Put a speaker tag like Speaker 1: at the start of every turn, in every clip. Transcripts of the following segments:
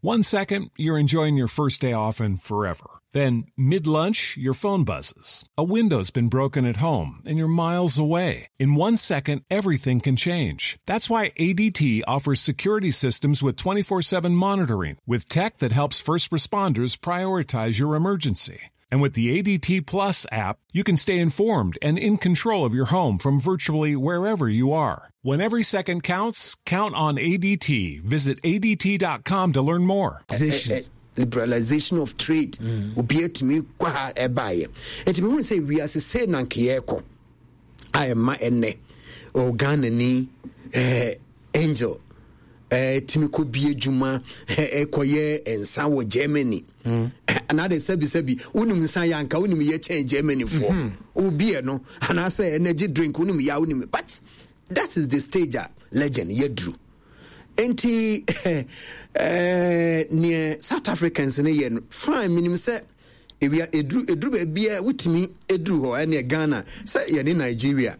Speaker 1: 1 second, you're enjoying your first day off and forever. Then, mid-lunch, your phone buzzes. A window's been broken at home, and you're miles away. In 1 second, everything can change. That's why ADT offers security systems with 24/7 monitoring, with tech that helps first responders prioritize your emergency. And with the ADT Plus app, you can stay informed and in control of your home from virtually wherever you are. When every second counts, count on ADT. Visit ADT.com to learn more.
Speaker 2: Liberalization of trade will be to me qua a buyer. And to me, say we are say Nankayeko. I am my ene or Ghanani angel. Timiko be Juma, Ekoye, and Sawa Germany. Another Sebi, Unum Sayanka, Unum Yecha Germany for Ubia no, and I say energy drink Unum Yaunum. But that is the stage legend, Yedru. Enti near South Africans in a year, fine minimum say, if we are a drew beer with me, a drew or any Ghana, say in Nigeria.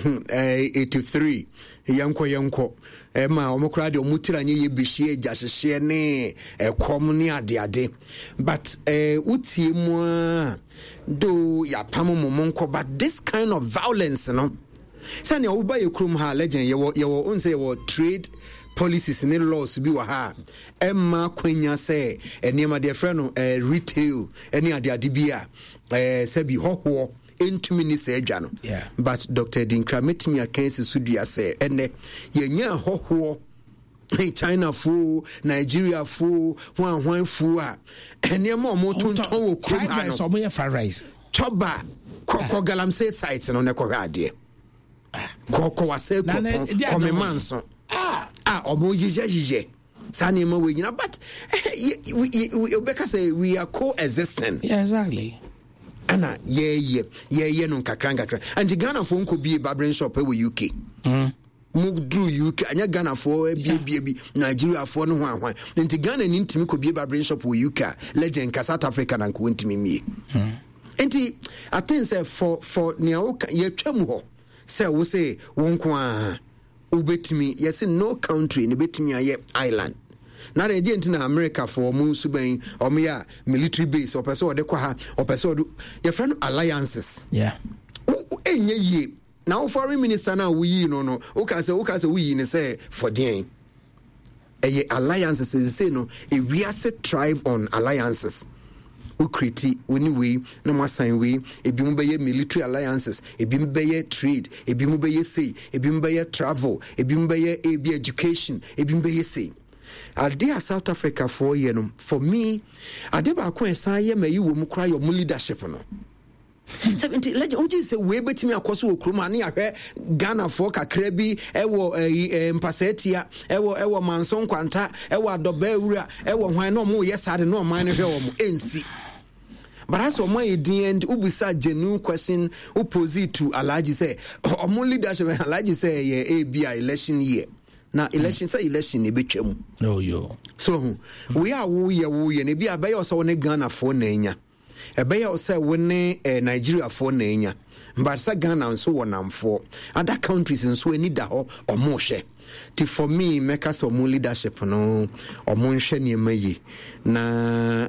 Speaker 2: 83 yanko ma omokrade omutira nye yebihie jashehie ne komuni ade but utie mu do ya pamo monko but this kind of violence no sane oba yekrum ha legend yewo onse yewo trade policies ne laws bi wa ha emma kwanya say enema de friend retail eni ade bia sabi hoho into minutes edwano but Dr. Dinkra metimi akansi sudua say ene yenya hoho China fo Nigeria fo hwan fo a ene ma mo tonton wo krum ano so mo fried rice choba koko galamsey site no ne ko ade koko wase ko me manso omo jije sani ma we nyina but we beka say we are coexisting.
Speaker 3: Yeah, exactly.
Speaker 2: Ana ye no kakra and Ghana for nko be barbering shop we UK mugdru UK anya Ghana for bi Nigeria for no hwan nti Ghana ni ntimi ko be barbering shop we UK legend ka South Africa na nko ntimi mie nti I think say for nia ye twam ho say wo say wonko a ubetimi yes no country ne betimi aye island. Now the agent in America for Musubain or Mia military base or person or the Kwaha or person your friend alliances.
Speaker 3: Yeah.
Speaker 2: Ye. Now foreign minister now we no. Okay, say we in say for den. Alliances is say no a we thrive on alliances. Ukriti anyway no more sign we ebimbe military alliances ebimbe trade ebimbe say ebimbe travel ebimbe education ebimbe say Adia South Africa for year for me adeba ko esan ye mayi wo mu kra yo mu leadership no 70 legend unji say we betimi akoso okroma na ahwe Ghana for kakra bi ewo mpasetia ewo manson kwanta ewo adoba ewura ewo hwan no mo yesade no man no hwe wo mo ensi but as o my end ubisa genuine question opposite to Alhaji say omo leadership Alhaji say ye ABI election year. Now election say election e betwam
Speaker 3: no yo
Speaker 2: so we are wo ye ne bia be so ne Ghana for na nya e be ye so ne Nigeria for na nya but say Ghana so wonamfo other countries nso ani da ho omo hwe ti for me make us omo leadership no omo nhwe ne mayi na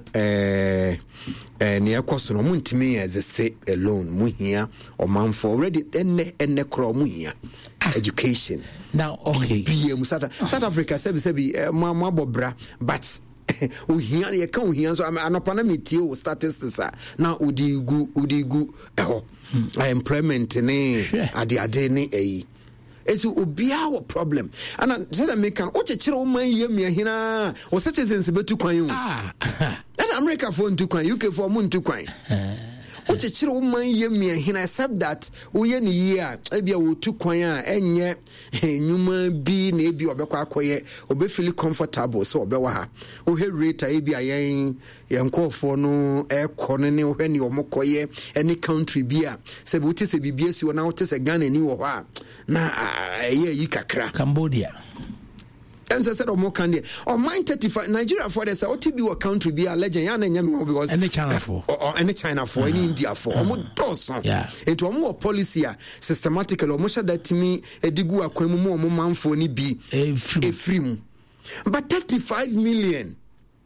Speaker 2: ne ekoso no muntimi as say alone mu hia omanfo already enne kro mu hia education
Speaker 3: now okay
Speaker 2: BM South Africa sebi mabobra but uhia ye kan uhia so anopana metie o statistics na udigu employment ne ade ne eyi esu obia wo problem and said make an ochechire o man yemi ahina o citizens betu kwan and America for ntu kwan UK for mu ntu kwan ochechire o man yemi ahina except that we ne year ebia wo tu kwan a enye nyuma bi na ebi obekwa akoye obefili comfortable so obewa ha o he rate ebia yen nkofo no ekọ ne hwe ne omokoye any country bia se bi utise bibia si wona utise Ghana ni wo ha na yi kakra
Speaker 3: Cambodia
Speaker 2: and said more candy or mine 35 Nigeria for this OTB or country be a legend ya na nyame because
Speaker 3: any China for
Speaker 2: or any China for any India for almost
Speaker 3: yeah
Speaker 2: into a more policy systematically almost that me edigu akwemu mo manfo ni bi efrim but 35 million